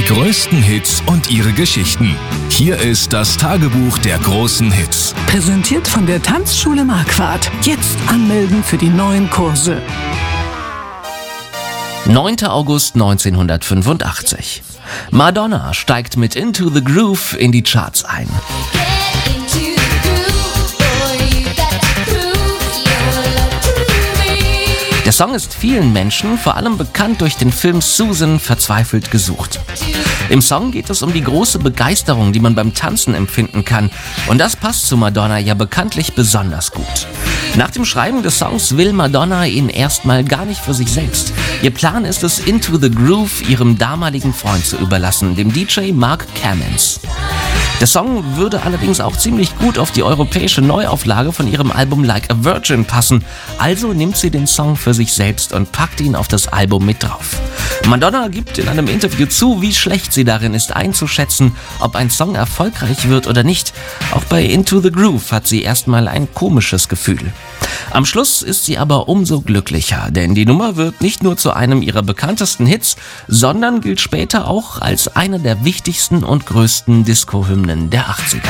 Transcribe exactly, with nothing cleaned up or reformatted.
Die größten Hits und ihre Geschichten. Hier ist das Tagebuch der großen Hits. Präsentiert von der Tanzschule Marquardt. Jetzt anmelden für die neuen Kurse. neunter August neunzehnhundertfünfundachtzig. Madonna steigt mit Into the Groove in die Charts ein. Der Song ist vielen Menschen vor allem bekannt durch den Film Susan verzweifelt gesucht. Im Song geht es um die große Begeisterung, die man beim Tanzen empfinden kann. Und das passt zu Madonna ja bekanntlich besonders gut. Nach dem Schreiben des Songs will Madonna ihn erstmal gar nicht für sich selbst. Ihr Plan ist es, Into the Groove ihrem damaligen Freund zu überlassen, dem D J Mark Cammons. Der Song würde allerdings auch ziemlich gut auf die europäische Neuauflage von ihrem Album Like a Virgin passen. Also nimmt sie den Song für sich selbst und packt ihn auf das Album mit drauf. Madonna gibt in einem Interview zu, wie schlecht sie darin ist, einzuschätzen, ob ein Song erfolgreich wird oder nicht. Auch bei Into the Groove hat sie erstmal ein komisches Gefühl. Am Schluss ist sie aber umso glücklicher, denn die Nummer wird nicht nur zu einem ihrer bekanntesten Hits, sondern gilt später auch als eine der wichtigsten und größten Disco-Hymnen der achtziger.